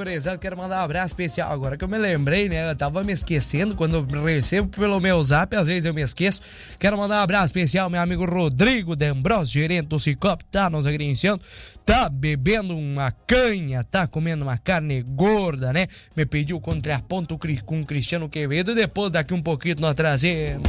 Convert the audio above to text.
gurizada, quero mandar um abraço especial. Agora que eu me lembrei, né? Eu tava me esquecendo. Quando eu recebo pelo meu zap, às vezes eu me esqueço. Quero mandar um abraço especial, meu amigo Rodrigo D'Ambrosio, gerente do Cicobi, tá nos agraciando, tá bebendo uma canha, tá comendo uma carne gorda, né? Me pediu contraponto com o Cristiano Quevedo. Depois, daqui um pouquinho, nós trazemos